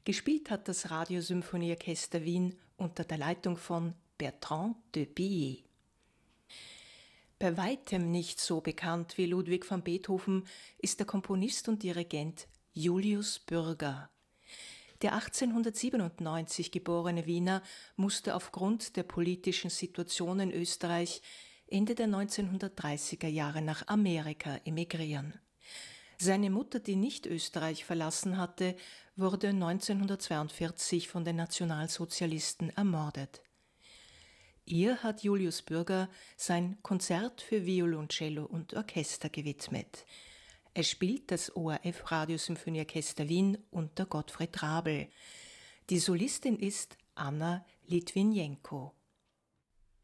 Gespielt hat das Radiosymphonieorchester Wien unter der Leitung von Bertrand de Billy. Bei weitem nicht so bekannt wie Ludwig van Beethoven ist der Komponist und Dirigent Julius Bürger. Der 1897 geborene Wiener musste aufgrund der politischen Situation in Österreich Ende der 1930er Jahre nach Amerika emigrieren. Seine Mutter, die nicht Österreich verlassen hatte, wurde 1942 von den Nationalsozialisten ermordet. Ihr hat Julius Bürger sein Konzert für Violoncello und Orchester gewidmet. Er spielt das ORF Radiosymphonieorchester Wien unter Gottfried Rabl. Die Solistin ist Anna Litwinenko.